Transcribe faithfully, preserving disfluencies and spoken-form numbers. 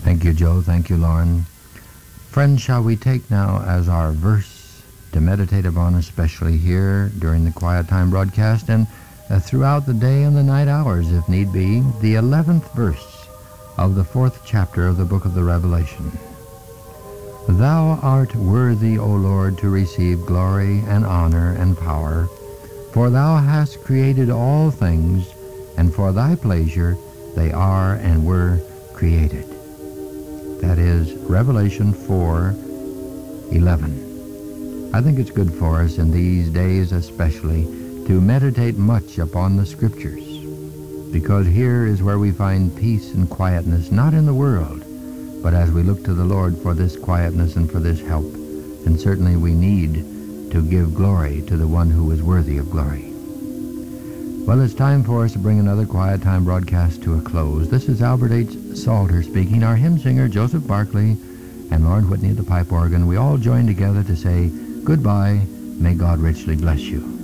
Thank you, Joe. Thank you, Lauren. Friends, shall we take now as our verse to meditate upon, especially here during the Quiet Time broadcast and uh, throughout the day and the night hours, if need be, the eleventh verse of the fourth chapter of the book of the Revelation. Thou art worthy, O Lord, to receive glory and honor and power, for thou hast created all things, and for thy pleasure they are and were created. That is Revelation four eleven. I think it's good for us in these days especially to meditate much upon the Scriptures, because here is where we find peace and quietness, not in the world, but as we look to the Lord for this quietness and for this help. And certainly we need to give glory to the one who is worthy of glory. Well, it's time for us to bring another Quiet Time broadcast to a close. This is Albert H. Salter speaking, our hymn singer Joseph Barkley, and Lauren Whitney at the pipe organ. We all join together to say goodbye. May God richly bless you.